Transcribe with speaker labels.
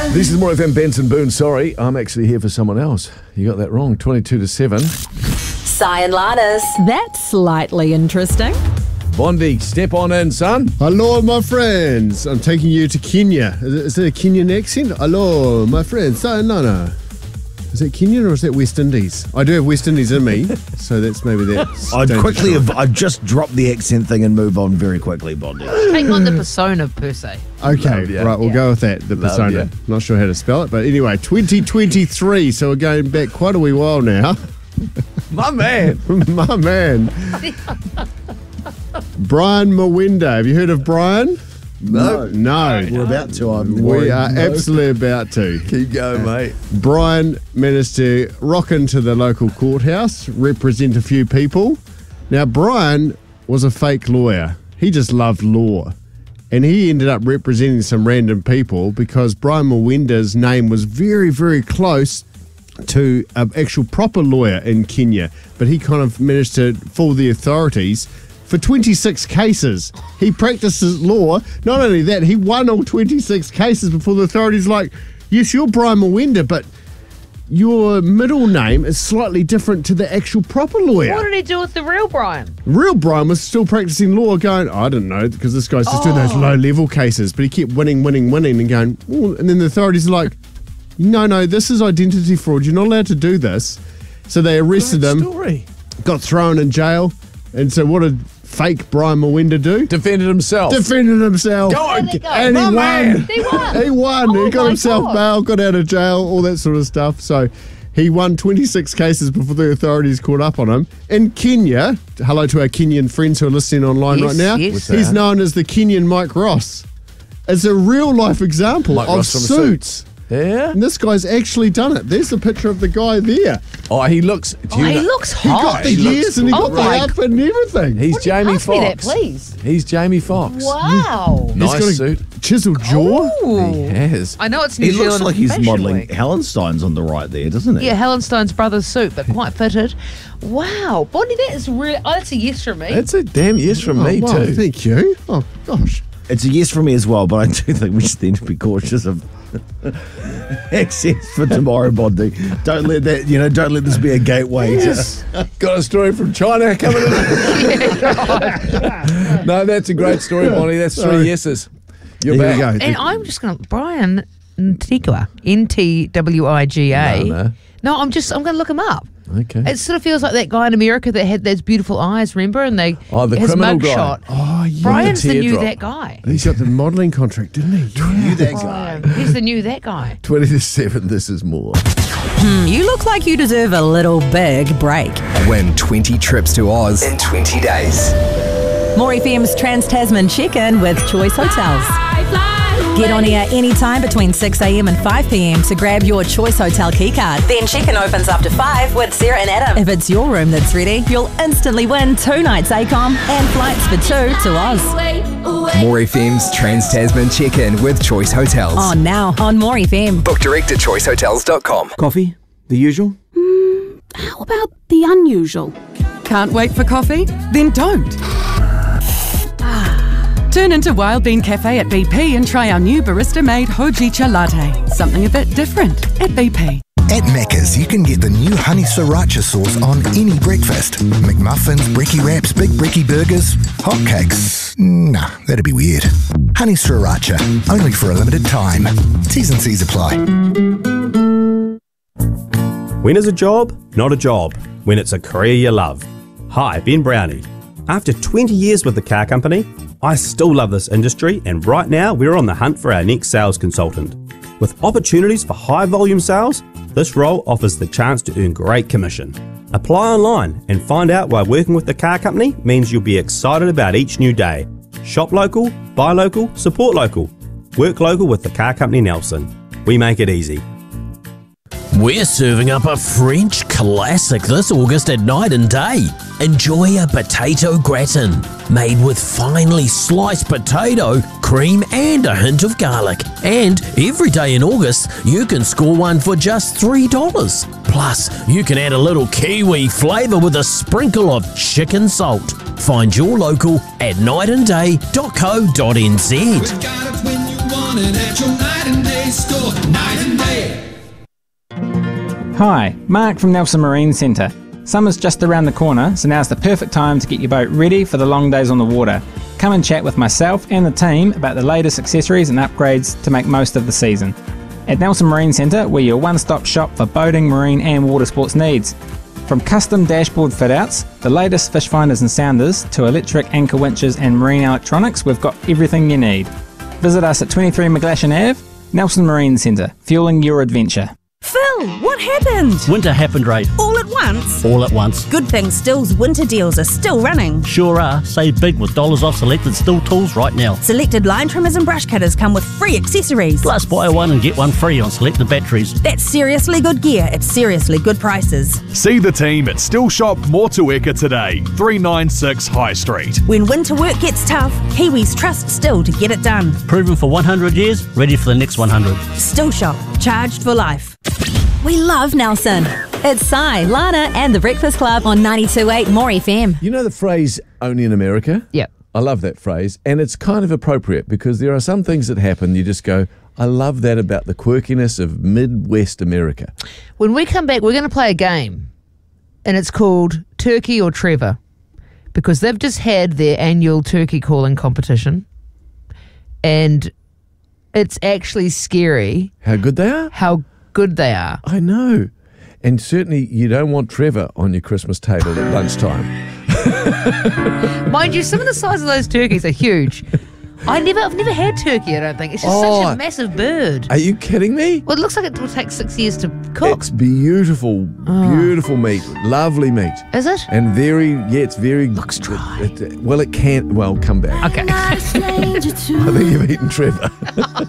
Speaker 1: This is More FM, Benson Boone. Sorry, I'm actually here for someone else. You got that wrong. 22-7.
Speaker 2: Si and Lana's.
Speaker 3: That's slightly interesting.
Speaker 1: Bondi, step on in, son.
Speaker 4: Hello, my friends. I'm taking you to Kenya. Is it a Kenyan accent? Hello, my friends. Sayonara. Is it Kenyan or is that West Indies? I do have West Indies in me, so that's maybe that.
Speaker 5: I'd just drop the accent thing and move on very quickly, Bondi.
Speaker 6: Take on the persona per se.
Speaker 4: Okay, right, we'll go with that, the persona. Not sure how to spell it, but anyway, 2023, so we're going back quite a wee while now.
Speaker 1: My man.
Speaker 4: My man. Brian Mawinda. Have you heard of Brian?
Speaker 1: No.
Speaker 4: We're
Speaker 5: about to.
Speaker 4: We are absolutely about to.
Speaker 1: Keep going, mate.
Speaker 4: Brian managed to rock into the local courthouse, represent a few people. Now, Brian was a fake lawyer. He just loved law. And he ended up representing some random people because Brian Mawinda's name was very, very close to an actual proper lawyer in Kenya. But he kind of managed to fool the authorities. For 26 cases, he practices law. Not only that, he won all 26 cases before the authorities like, yes, you're Brian Mawinda, but your middle name is slightly different to the actual proper lawyer.
Speaker 6: What did he do with the real Brian?
Speaker 4: Real Brian was still practicing law going, I don't know, because this guy's just doing those low-level cases, but he kept winning and going, oh, and then the authorities are like, no, this is identity fraud. You're not allowed to do this. So they arrested him, got thrown in jail, and so what did fake Brian Mawinda do?
Speaker 1: Defended himself.
Speaker 4: Go on. And he won. He won. He got himself bail, got out of jail, all that sort of stuff. So he won 26 cases before the authorities caught up on him. In Kenya, hello to our Kenyan friends who are listening online right now.
Speaker 6: Yes.
Speaker 4: He's known as the Kenyan Mike Ross. It's a real-life example
Speaker 1: Mike
Speaker 4: of
Speaker 1: Ross from
Speaker 4: Suits.
Speaker 1: Yeah?
Speaker 4: And this guy's actually done it. There's a picture of the guy there.
Speaker 1: Oh, he looks...
Speaker 6: He looks
Speaker 4: He got
Speaker 6: hot.
Speaker 4: the years and he got the outfit and everything.
Speaker 1: He's Jamie
Speaker 6: Pass me that,
Speaker 1: Foxx.
Speaker 6: please.
Speaker 1: He's Jamie Foxx.
Speaker 6: Wow.
Speaker 4: He's
Speaker 1: Nice
Speaker 4: got a
Speaker 1: suit.
Speaker 4: chiseled jaw.
Speaker 1: He has.
Speaker 6: I know it's New
Speaker 5: He
Speaker 6: Zealand
Speaker 5: looks like he's
Speaker 6: Fashion
Speaker 5: modelling
Speaker 6: Week.
Speaker 5: Hallenstein's on the right there, doesn't he?
Speaker 6: Yeah, Helen Stone's brother's suit, but quite fitted. Wow. Bondi, that is really... Oh, that's a yes from me.
Speaker 1: That's a damn yes from me,
Speaker 4: wow,
Speaker 1: too.
Speaker 4: Thank you. Oh, gosh.
Speaker 5: It's a yes from me as well, but I do think we just need to be cautious of accents for tomorrow, Bondi. Don't let this be a gateway.
Speaker 1: Yes. Got a story from China coming in. No, that's a great story, Bonnie. That's three yeses. You're
Speaker 4: There
Speaker 1: back.
Speaker 4: you go.
Speaker 6: And I'm just going to... Brian Ntwiga. Ntwiga.
Speaker 1: No.
Speaker 6: I'm going to look him up.
Speaker 1: Okay.
Speaker 6: It sort of feels like that guy in America that had those beautiful eyes, remember? And
Speaker 1: the
Speaker 6: his
Speaker 1: criminal
Speaker 6: mug
Speaker 1: guy.
Speaker 6: shot.
Speaker 4: Oh, yeah.
Speaker 6: Brian's the new
Speaker 1: teardrop.
Speaker 6: that guy.
Speaker 4: He's got the modelling contract, didn't he?
Speaker 5: You that guy.
Speaker 6: He's the new that guy.
Speaker 1: 20-7, this is more.
Speaker 3: You look like you deserve a little big break.
Speaker 7: Win 20 trips to Oz in 20 days.
Speaker 3: More FM's Trans-Tasman Check-In with Choice Hotels. Get on air anytime between 6 a.m. and 5 p.m. to grab your Choice Hotel keycard. Then check-in opens up to 5 with Sarah and Adam. If it's your room that's ready, you'll instantly win 2 nights ACOM and flights for 2 to Oz.
Speaker 7: More FM's Trans-Tasman Check-In with Choice Hotels.
Speaker 3: On now on More FM.
Speaker 7: Book direct at choicehotels.com.
Speaker 8: Coffee? The usual?
Speaker 9: How about the unusual?
Speaker 10: Can't wait for coffee? Then don't. Turn into Wild Bean Cafe at BP and try our new barista-made Hojicha latte. Something a bit different at BP.
Speaker 11: At Macca's, you can get the new honey sriracha sauce on any breakfast. McMuffins, brekkie wraps, big brekkie burgers, hotcakes. Nah, that'd be weird. Honey sriracha, only for a limited time. T's and C's apply.
Speaker 12: When is a job not a job? When it's a career you love. Hi, Ben Brownie. After 20 years with the car company, I still love this industry, and right now we're on the hunt for our next sales consultant. With opportunities for high volume sales, this role offers the chance to earn great commission. Apply online and find out why working with the car company means you'll be excited about each new day. Shop local, buy local, support local. Work local with the car company Nelson. We make it easy.
Speaker 13: We're serving up a French classic this August at Night and Day. Enjoy a potato gratin made with finely sliced potato, cream and a hint of garlic. And every day in August, you can score one for just $3. Plus, you can add a little kiwi flavour with a sprinkle of chicken salt. Find your local at nightandday.co.nz.
Speaker 14: We've got it when you want it at your Night and Day store.
Speaker 8: Hi, Mark from Nelson Marine Centre. Summer's just around the corner, so now's the perfect time to get your boat ready for the long days on the water. Come and chat with myself and the team about the latest accessories and upgrades to make most of the season. At Nelson Marine Centre, we're your one-stop shop for boating, marine and water sports needs. From custom dashboard fit-outs, the latest fish finders and sounders, to electric anchor winches and marine electronics, we've got everything you need. Visit us at 23 McGlashan Ave, Nelson Marine Centre, fueling your adventure.
Speaker 14: Phil, what happened?
Speaker 15: Winter happened, Ray.
Speaker 14: All at once?
Speaker 15: All at once.
Speaker 14: Good thing Still's winter deals are still running.
Speaker 15: Sure are. Save big with dollars off selected Still tools right now.
Speaker 14: Selected line trimmers and brush cutters come with free accessories.
Speaker 15: Plus buy one and get one free on selected batteries.
Speaker 14: That's seriously good gear at seriously good prices.
Speaker 16: See the team at Still Shop Motueka today, 396 High Street.
Speaker 14: When winter work gets tough, Kiwis trust Still to get it done.
Speaker 15: Proven for 100 years, ready for the next 100.
Speaker 14: Still Shop, charged for life.
Speaker 3: We love Nelson. It's Si, Lana and the Breakfast Club on 92.8 More FM.
Speaker 1: You know the phrase only in America?
Speaker 6: Yep.
Speaker 1: I love that phrase. And it's kind of appropriate because there are some things that happen, you just go, I love that about the quirkiness of Midwest America.
Speaker 6: When we come back, we're going to play a game, and it's called Turkey or Trevor, because they've just had their annual turkey calling competition, and it's actually scary.
Speaker 1: How good they are?
Speaker 6: How good they are.
Speaker 1: I know. And certainly you don't want Trevor on your Christmas table at lunchtime.
Speaker 6: Mind you, some of the size of those turkeys are huge. I've never had turkey, I don't think. It's just such a massive bird.
Speaker 1: Are you kidding me?
Speaker 6: Well, it looks like it will take 6 years to cook.
Speaker 1: It's beautiful, beautiful meat. Lovely meat.
Speaker 6: Is it?
Speaker 1: And it's very...
Speaker 6: Looks dry.
Speaker 1: Well, it can't... Well, come back.
Speaker 6: Okay.
Speaker 1: I think you've eaten Trevor.